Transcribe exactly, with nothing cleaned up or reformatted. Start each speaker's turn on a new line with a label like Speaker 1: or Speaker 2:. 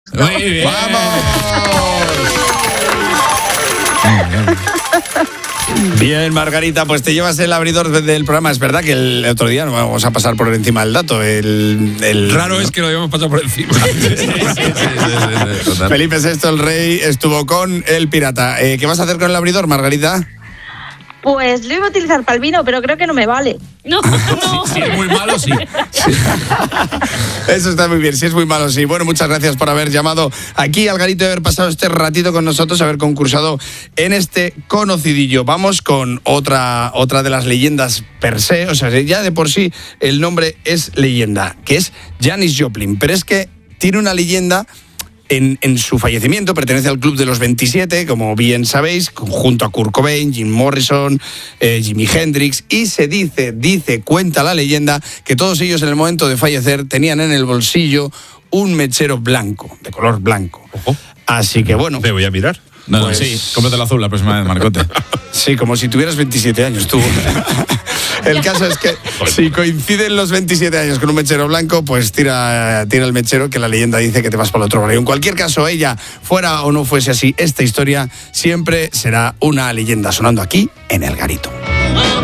Speaker 1: Muy bien.
Speaker 2: ¡Vamos! Bien, Margarita, pues te llevas el abridor del programa. Es verdad que el otro día no vamos a pasar por encima del dato. El, el
Speaker 1: Raro es que lo habíamos pasado por encima. Sí, sí, sí, sí, sí,
Speaker 2: Felipe sexto, el rey, estuvo con el pirata. Eh, ¿Qué vas a hacer con el abridor, Margarita?
Speaker 3: Pues lo iba a utilizar para el vino, pero creo que no me vale.
Speaker 4: No, no.
Speaker 1: Si es muy malo, sí.
Speaker 2: Eso está muy bien, si es muy malo, sí. Bueno, muchas gracias por haber llamado aquí al Garito y haber pasado este ratito con nosotros, haber concursado en este conocidillo. Vamos con otra, otra de las leyendas per se, o sea, ya de por sí el nombre es leyenda, que es Janis Joplin, pero es que tiene una leyenda. En, en su fallecimiento, pertenece al Club de los veintisiete, como bien sabéis, junto a Kurt Cobain, Jim Morrison, eh, Jimi Hendrix, y se dice, dice, cuenta la leyenda, que todos ellos en el momento de fallecer tenían en el bolsillo un mechero blanco, de color blanco.
Speaker 1: Ojo.
Speaker 2: Así que bueno.
Speaker 1: Te voy a mirar.
Speaker 5: No, no,
Speaker 2: Pues-
Speaker 5: sí, cómprate el azul la próxima vez, Marcote.
Speaker 2: Sí, como si tuvieras veintisiete años tú. El caso es que si coinciden los veintisiete años con un mechero blanco, pues tira, tira el mechero, que la leyenda dice que te vas para el otro barrio. En cualquier caso, ella, fuera o no fuese así, esta historia siempre será una leyenda sonando aquí en El Garito.